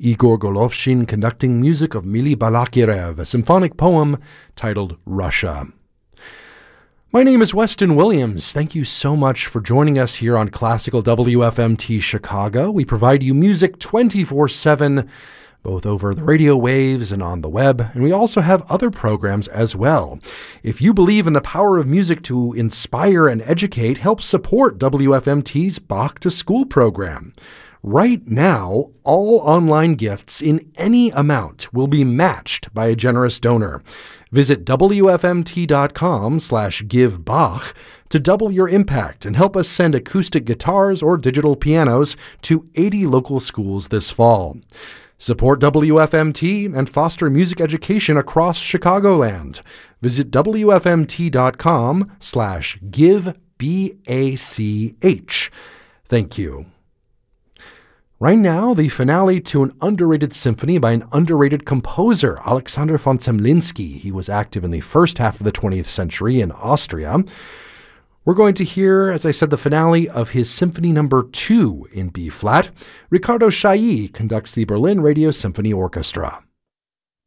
Igor Golovshin conducting music of Mili Balakirev, a symphonic poem titled Russia. My name is Weston Williams. Thank you so much for joining us here on Classical WFMT Chicago. We provide you music 24/7, both over the radio waves and on the web, and we also have other programs as well. If you believe in the power of music to inspire and educate, help support WFMT's Bach to School program. Right now, all online gifts in any amount will be matched by a generous donor. Visit WFMT.com/givebach to double your impact and help us send acoustic guitars or digital pianos to 80 local schools this fall. Support WFMT and foster music education across Chicagoland. Visit WFMT.com/givebach. Thank you. Right now, the finale to an underrated symphony by an underrated composer, Alexander von Zemlinsky. He was active in the first half of the 20th century in Austria. We're going to hear, as I said, the finale of his Symphony No. 2 in B-flat. Ricardo Chailly conducts the Berlin Radio Symphony Orchestra.